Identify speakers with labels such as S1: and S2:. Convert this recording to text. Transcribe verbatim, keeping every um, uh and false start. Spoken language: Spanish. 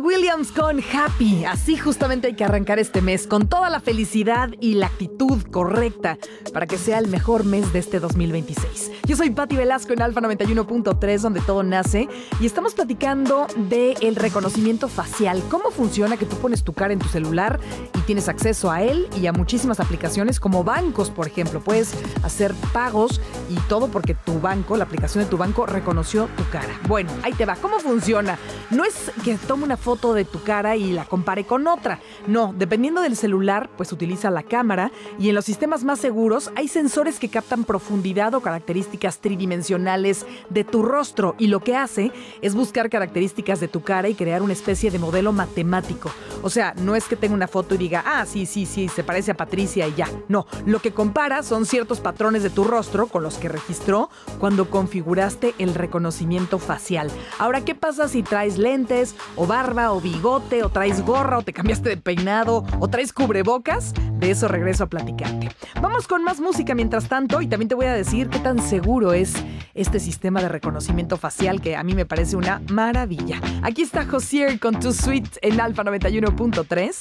S1: Williams con Happy. Así justamente hay que arrancar este mes, con toda la felicidad y la actitud correcta para que sea el mejor mes de este dos mil veintiséis. Yo soy Pati Velasco en Alfa noventa y uno punto tres, donde todo nace, y estamos platicando del reconocimiento facial. ¿Cómo funciona que tú pones tu cara en tu celular y tienes acceso a él y a muchísimas aplicaciones como bancos, por ejemplo? Puedes hacer pagos y todo porque tu banco, la aplicación de tu banco, reconoció tu cara. Bueno, ahí te va. ¿Cómo funciona? No es que tome una foto de tu cara y la compare con otra. No, dependiendo del celular, pues utiliza la cámara, y en los sistemas más seguros hay sensores que captan profundidad o características tridimensionales de tu rostro, y lo que hace es buscar características de tu cara y crear una especie de modelo matemático. O sea, no es que tenga una foto y diga, ah, sí, sí, sí, se parece a Patricia y ya. No, lo que compara son ciertos patrones de tu rostro con los que registró cuando configuraste el reconocimiento facial. Ahora, ¿qué pasa si traes lentes, o barba, o bigote, o traes gorra, o te cambiaste de peinado, o traes cubrebocas? De eso regreso a platicarte. Vamos con más música mientras tanto, y también te voy a decir qué tan seguro es este sistema de reconocimiento facial, que a mí me parece una maravilla. Aquí está Hozier con Too Sweet en Alfa noventa y uno punto tres.